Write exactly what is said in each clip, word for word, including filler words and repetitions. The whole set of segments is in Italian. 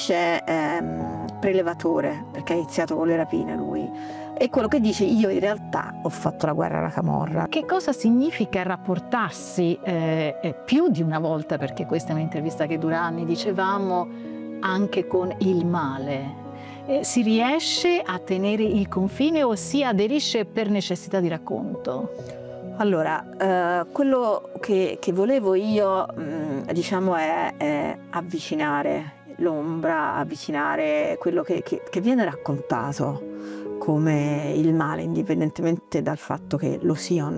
definisce ehm, prelevatore, perché ha iniziato con le rapine lui, è quello che dice: io in realtà ho fatto la guerra alla camorra. Che cosa significa rapportarsi eh, più di una volta, perché questa è un'intervista che dura anni, dicevamo, anche con il male? Eh, si riesce a tenere il confine o si aderisce per necessità di racconto? Allora, eh, quello che, che volevo io, mh, diciamo, è, è avvicinare l'ombra, avvicinare quello che, che, che viene raccontato come il male, indipendentemente dal fatto che lo sia o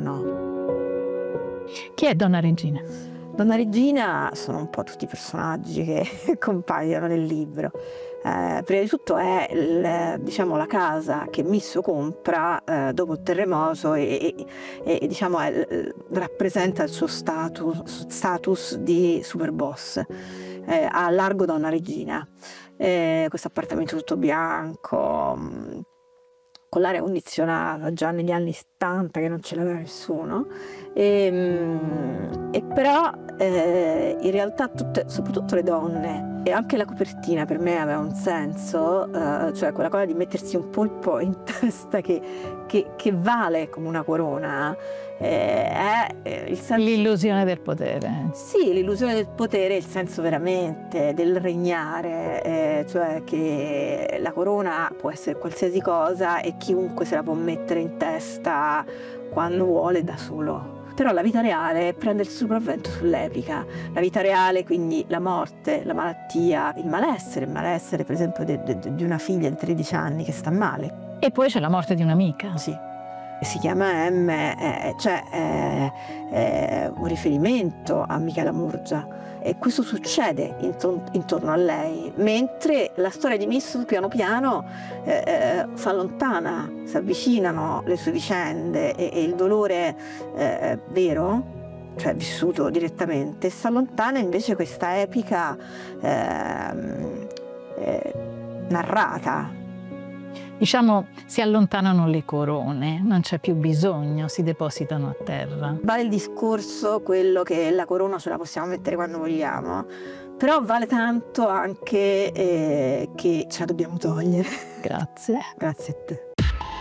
no. Chi è Donna Regina? Donna Regina sono un po' tutti i personaggi che compaiono nel libro. Eh, prima di tutto è il, diciamo, la casa che Misso compra eh, dopo il terremoto e, e, e diciamo, è, rappresenta il suo status, status di superboss. Eh, a Largo Donna Regina. Eh, questo appartamento tutto bianco, mh, con l'aria condizionata già negli anni settanta, che non ce l'aveva nessuno, e, mh, e però eh, in realtà tutte, soprattutto le donne, e anche la copertina per me aveva un senso, eh, cioè quella cosa di mettersi un polpo in testa che, che, che vale come una corona, eh, è il senso... L'illusione del potere. Sì, l'illusione del potere, il senso veramente del regnare, eh, cioè che la corona può essere qualsiasi cosa e chiunque se la può mettere in testa quando vuole da solo. Però la vita reale prende il sopravvento sull'epica. La vita reale, quindi la morte, la malattia, il malessere, il malessere per esempio de, de, di una figlia di tredici anni che sta male. E poi c'è la morte di un'amica. Sì. Si chiama M, eh, cioè è, è un riferimento a Michela Murgia, e questo succede intorno, intorno a lei, mentre la storia di Misso piano piano eh, eh, si allontana, si avvicinano le sue vicende e, e il dolore eh, vero, cioè vissuto direttamente, si allontana invece questa epica eh, eh, narrata. Diciamo, si allontanano le corone, non c'è più bisogno, si depositano a terra. Vale il discorso quello che la corona ce la possiamo mettere quando vogliamo, però vale tanto anche eh, che ce la dobbiamo togliere. Grazie. Grazie a te.